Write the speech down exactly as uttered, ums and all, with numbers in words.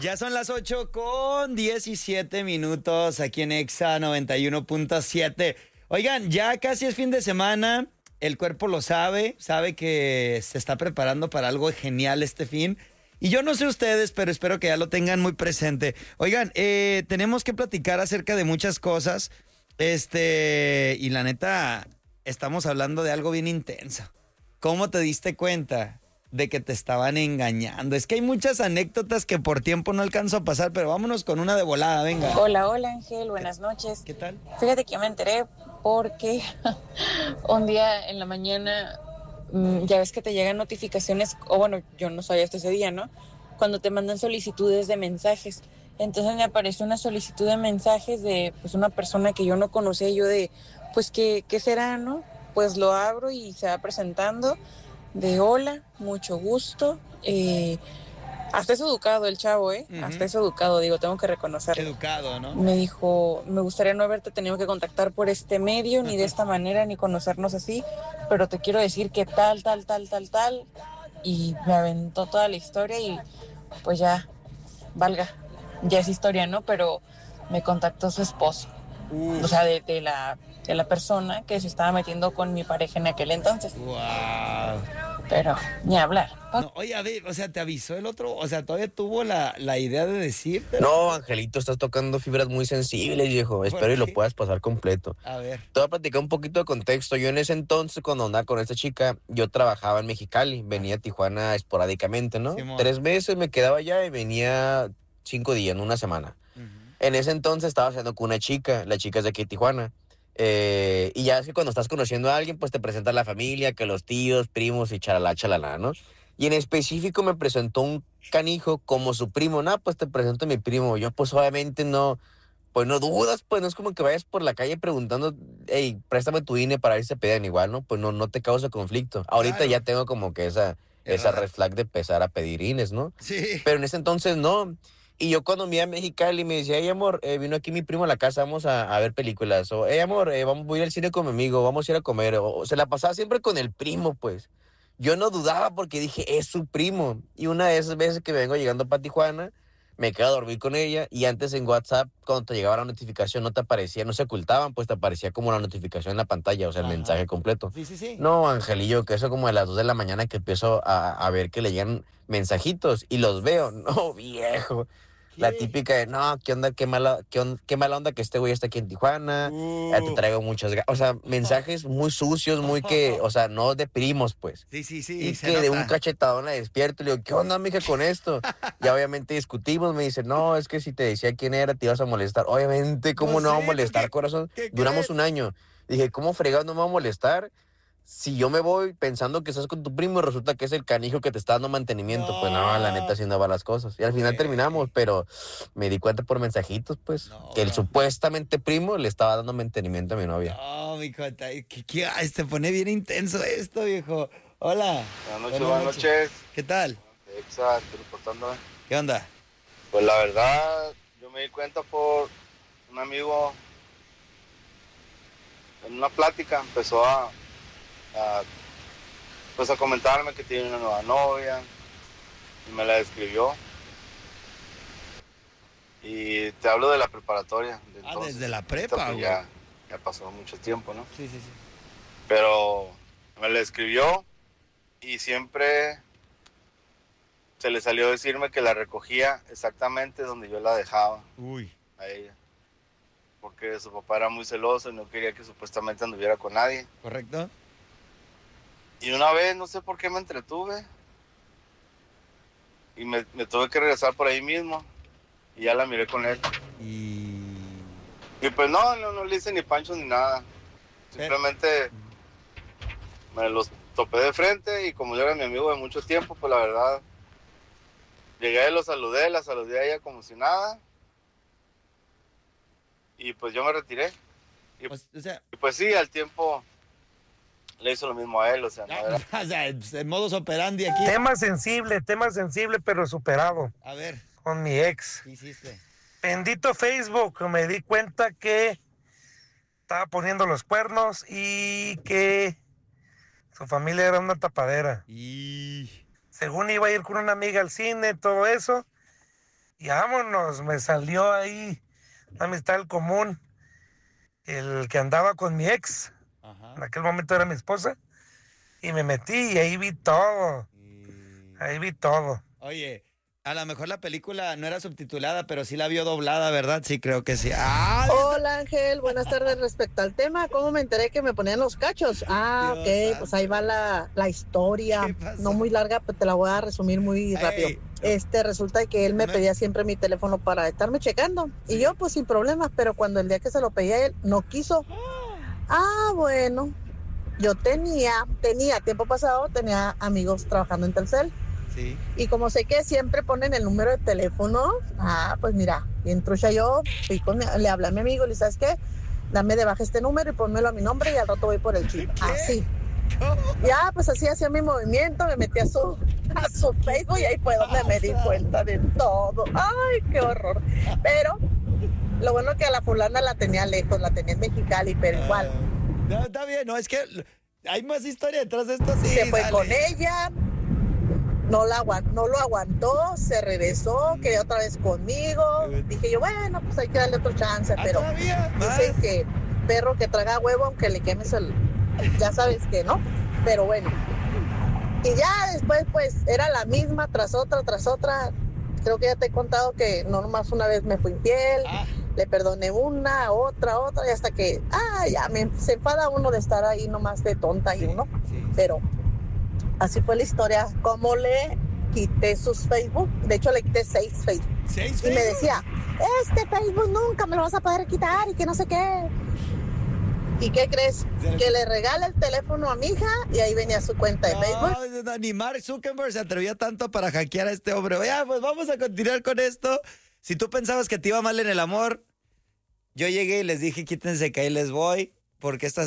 Ya son las ocho con diecisiete minutos aquí en Exa noventa y uno punto siete. Oigan, ya casi es fin de semana, el cuerpo lo sabe, sabe que se está preparando para algo genial este fin. Y yo no sé ustedes, pero espero que ya lo tengan muy presente. Oigan, eh, tenemos que platicar acerca de muchas cosas. Este, y la neta, estamos hablando de algo bien intenso. ¿Cómo te diste cuenta de que te estaban engañando? Es que hay muchas anécdotas que por tiempo no alcanzo a pasar, pero vámonos con una de volada, venga. Hola, hola Ángel, buenas noches. ¿Qué tal? Fíjate que me enteré porque un día en la mañana, mm, ya ves que te llegan notificaciones, o bueno, yo no sabía hasta ese día, ¿no? Cuando te mandan solicitudes de mensajes. Entonces me apareció una solicitud de mensajes de pues una persona que yo no conocía, y yo de, pues, ¿qué, qué será, no? Pues lo abro y se va presentando de hola, mucho gusto. Eh, hasta es educado el chavo, ¿eh? Ujú. Hasta es educado, digo, tengo que reconocerlo. Educado, ¿no? Me dijo, me gustaría no haberte tenido que contactar por este medio, ni de esta manera, ni conocernos así, pero te quiero decir que tal, tal, tal, tal, tal, y me aventó toda la historia y pues ya, valga, ya es historia, ¿no? Pero me contactó su esposo, Uf. o sea, de, de la, de la persona que se estaba metiendo con mi pareja en aquel entonces, Wow. pero ni hablar. No, oye, a ver, o sea, ¿te avisó el otro? O sea, ¿todavía tuvo la, la idea de decirte? No, Angelito, estás tocando fibras muy sensibles, viejo. Espero y lo qué? puedas pasar completo. A ver. Te voy a platicar un poquito de contexto. Yo en ese entonces, cuando andaba con esta chica, yo trabajaba en Mexicali. Venía a Tijuana esporádicamente, ¿no? Simón. Tres meses me quedaba allá y venía cinco días, una semana. Ujú. En ese entonces estaba saliendo con una chica. La chica es de aquí de Tijuana. Eh, y ya es que cuando estás conociendo a alguien, pues te presenta la familia, que los tíos, primos y chalala, chalala, ¿no? Y en específico me presentó un canijo como su primo. Nah, pues te presento a mi primo. Yo pues obviamente no, pues no dudas, pues no es como que vayas por la calle preguntando, hey, préstame tu I N E para ver si se pedan igual, ¿no? Pues no, no te causa conflicto. Ahorita Claro. ya tengo como que esa, El esa radar. red flag de empezar a pedir I N Es, ¿no? Sí. Pero en ese entonces no. Y yo cuando me iba a Mexicali me decía, hey amor, eh, vino aquí mi primo a la casa, vamos a, a ver películas. O, hey amor, eh, vamos, voy a ir al cine con mi amigo, vamos a ir a comer. O, o se la pasaba siempre con el primo, pues. Yo no dudaba porque dije, es su primo. Y una de esas veces que vengo llegando para Tijuana, me quedo a dormir con ella. Y antes en WhatsApp, cuando te llegaba la notificación, no te aparecía, no se ocultaban, pues te aparecía como la notificación en la pantalla, o sea, el Ajá. mensaje completo. Sí, sí, sí. No, Angelillo, que eso como a las dos de la mañana que empiezo a, a ver que le llegan mensajitos y los veo. No, viejo. La ¿Qué? típica de, no, ¿qué onda? Qué mala, qué, on- qué mala onda que este güey está aquí en Tijuana. Ya te Uh. traigo muchas... ga-". O sea, mensajes muy sucios, muy que... O sea, no de primos, pues. Sí, sí, sí, Y se que de un nota. cachetadón la despierto. Le digo, ¿qué onda, mija, con esto? Ya obviamente discutimos. Me dice, no, es que si te decía quién era, te ibas a molestar. Obviamente, ¿cómo Pues no va a sí, ¿tú molestar, qué- corazón? qué Duramos crees? un año. Dije, ¿cómo fregado no me va a molestar? Si yo me voy pensando que estás con tu primo y resulta que es el canijo que te está dando mantenimiento, pues no, la neta No. así no va las cosas. Y al final Güey. terminamos, pero me di cuenta por mensajitos, pues, No, que el bro. supuestamente primo le estaba dando mantenimiento a mi novia. No, mi cuenta, ¿qué, qué, ay, se pone bien intenso esto, viejo. Hola. Buenas noches, buenas noches. ¿Qué tal? Exa, estoy reportándome. ¿Qué onda? Pues la verdad, yo me di cuenta por un amigo en una plática, empezó a, a, pues a comentarme que tiene una nueva novia y me la describió. Y te hablo de la preparatoria. De Ah, entonces. desde la Ahorita, prepa, pues, güey. ya, ya pasó mucho tiempo, ¿no? Sí, sí, sí. Pero me la escribió y siempre se le salió decirme que la recogía exactamente donde yo la dejaba Uy. a ella. Porque su papá era muy celoso y no quería que supuestamente anduviera con nadie. ¿Correcto? Y una vez, no sé por qué me entretuve. Y me, me tuve que regresar por ahí mismo. Y ya la miré con él. Y... Y pues no, no, no le hice ni pancho ni nada. Simplemente me los topé de frente y como yo era mi amigo de mucho tiempo, pues la verdad, llegué, lo saludé, la saludé a ella como si nada. Y pues yo me retiré. Y, O, o sea, y pues sí, al tiempo le hizo lo mismo a él, o sea, no era... o sea, el modus operandi aquí. Tema sensible, tema sensible, pero superado. A ver, Con mi ex. ¿qué hiciste? Bendito Facebook, me di cuenta que estaba poniendo los cuernos y que su familia era una tapadera. Y... Según iba a ir con una amiga al cine, todo eso. Y vámonos, me salió ahí una amistad del común, el que andaba con mi ex, Ajá. en aquel momento era mi esposa, y me metí y ahí vi todo, Y- ahí vi todo. Oye, a lo mejor la película no era subtitulada, pero sí la vio doblada, ¿verdad? Sí, creo que sí. ¡Ah! Hola Ángel, buenas tardes. Respecto al tema, ¿cómo me enteré que me ponían los cachos? Ah, Dios ok, santo. pues ahí va la, la historia. ¿Qué pasó? No muy larga, pero te la voy a resumir muy rápido. Ey, Este, resulta que él me no- pedía siempre mi teléfono para estarme checando. Sí. Y yo, pues sin problemas, pero cuando el día que se lo pedía a él, no quiso. Ah, bueno, yo tenía, tenía, tiempo pasado, tenía amigos trabajando en Telcel. Sí. Y como sé que siempre ponen el número de teléfono, ah, pues mira, bien trucha yo, fui con mi- le hablé a mi amigo, le dije, ¿sabes qué? Dame de baja este número y ponmelo a mi nombre y al rato voy por el chip. Así. Ya, pues así hacía mi movimiento, me metí a su, a su Facebook y ahí fue donde me di cuenta de todo. Ay, qué horror. Pero lo bueno es que a la fulana la tenía lejos, la tenía en Mexicali, pero igual. Ah, no, está bien, no, es que hay más historia detrás de esto, sí. Se fue dale. con ella, no, la aguan- no lo aguantó, se regresó, quería otra vez conmigo. Dije yo, bueno, pues hay que darle otro chance, Ah, pero todavía, más. dicen que perro que traga huevo, aunque le quemes el... Ya sabes que no, pero bueno. Y ya después, pues, era la misma tras otra, tras otra. Creo que ya te he contado que no nomás una vez me fui infiel, Ah, le perdoné una, otra, otra, y hasta que, ah, ya me, se enfada uno de estar ahí nomás de tonta y sí, uno. sí, sí. Pero así fue la historia. Cómo le quité sus Facebook. De hecho, le quité seis Facebook. ¿Seis Y me Facebook? decía, este Facebook nunca me lo vas a poder quitar y que no sé qué. ¿Y qué crees? Se lo Que quit- le regala el teléfono a mi hija y ahí venía su cuenta de Facebook. No, no, ni Mark Zuckerberg se atrevía tanto para hackear a este hombre. Ya, pues vamos a continuar con esto. Si tú pensabas que te iba mal en el amor, yo llegué y les dije, quítense que ahí les voy, porque esta